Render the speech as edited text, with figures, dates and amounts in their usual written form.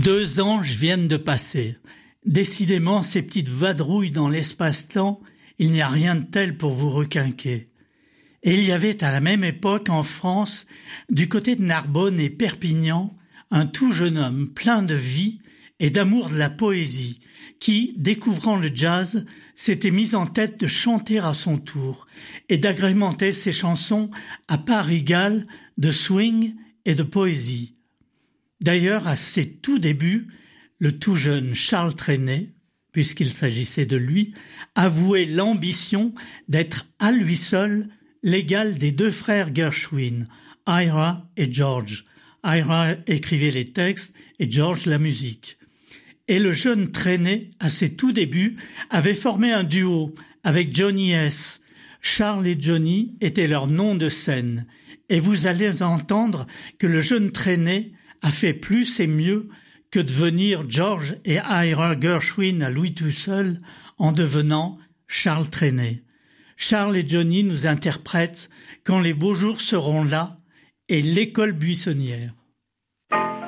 2 anges viennent de passer. Décidément, ces petites vadrouilles dans l'espace-temps, il n'y a rien de tel pour vous requinquer. Et il y avait à la même époque en France, du côté de Narbonne et Perpignan, un tout jeune homme plein de vie et d'amour de la poésie, qui, découvrant le jazz, s'était mis en tête de chanter à son tour et d'agrémenter ses chansons à part égale de swing et de poésie. D'ailleurs, à ses tout débuts, le tout jeune Charles Trenet, puisqu'il s'agissait de lui, avouait l'ambition d'être à lui seul l'égal des 2 frères Gershwin, Ira et George. Ira écrivait les textes et George la musique. Et le jeune Trenet, à ses tout débuts, avait formé un duo avec Johnny S. Charles et Johnny étaient leurs noms de scène. Et vous allez entendre que le jeune Trenet a fait plus et mieux que devenir George et Ira Gershwin à lui tout seul en devenant Charles Trenet. Charles et Johnny nous interprètent Quand les beaux jours seront là et L'école buissonnière.